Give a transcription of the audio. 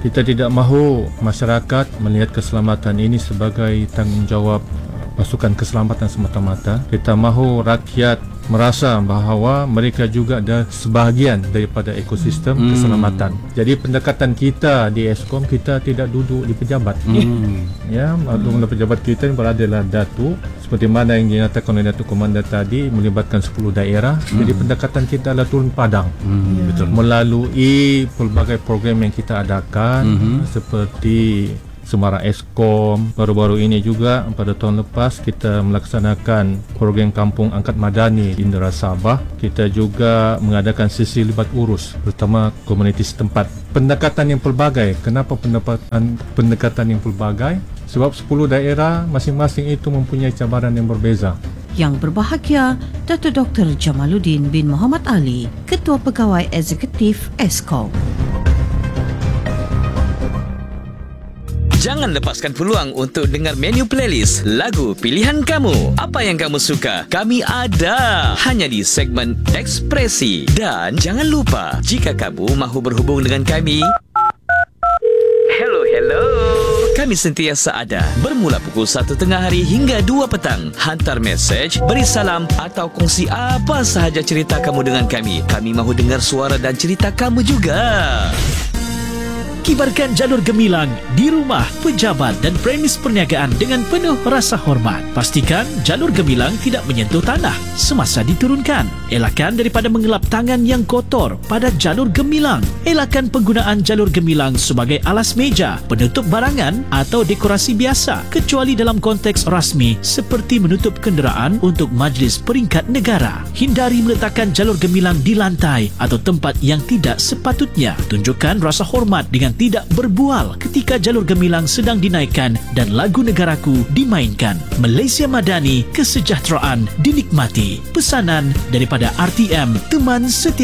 Kita tidak mahu masyarakat melihat keselamatan ini sebagai tanggungjawab pasukan keselamatan semata-mata. Kita mahu rakyat merasa bahawa mereka juga ada sebahagian daripada ekosistem keselamatan. Jadi pendekatan kita di Eskom, kita tidak duduk di pejabat. Ya, pejabat kita beradalah Datuk, seperti mana yang dinyatakan oleh Datuk Komandan tadi, melibatkan 10 daerah. Jadi pendekatan kita adalah turun padang. Betul. Melalui pelbagai program yang kita adakan, seperti Semarang Eskom. Baru-baru ini juga pada tahun lepas kita melaksanakan program Kampung Angkat Madani di Indera Sabah. Kita juga mengadakan sesi libat urus bersama komuniti setempat. Pendekatan yang pelbagai. Kenapa pendekatan yang pelbagai? Sebab 10 daerah masing-masing itu mempunyai cabaran yang berbeza. Yang berbahagia, Datuk Dr. Jamaluddin bin Muhammad Ali, Ketua Pegawai Eksekutif Eskom. Jangan lepaskan peluang untuk dengar menu playlist lagu pilihan kamu. Apa yang kamu suka, kami ada hanya di segmen Ekspresi. Dan jangan lupa, jika kamu mahu berhubung dengan kami, hello. Kami sentiasa ada bermula pukul 1 tengah hari hingga 2 petang. Hantar mesej, beri salam atau kongsi apa sahaja cerita kamu dengan kami. Kami mahu dengar suara dan cerita kamu juga. Kibarkan jalur gemilang di rumah, pejabat dan premis perniagaan dengan penuh rasa hormat. Pastikan jalur gemilang tidak menyentuh tanah semasa diturunkan. Elakkan daripada mengelap tangan yang kotor pada jalur gemilang. Elakkan penggunaan jalur gemilang sebagai alas meja, penutup barangan atau dekorasi biasa, kecuali dalam konteks rasmi seperti menutup kenderaan untuk majlis peringkat negara. Hindari meletakkan jalur gemilang di lantai atau tempat yang tidak sepatutnya. Tunjukkan rasa hormat dengan tidak berbual ketika jalur gemilang sedang dinaikkan dan lagu negaraku dimainkan. Malaysia Madani, kesejahteraan dinikmati. Pesanan daripada RTM, teman setia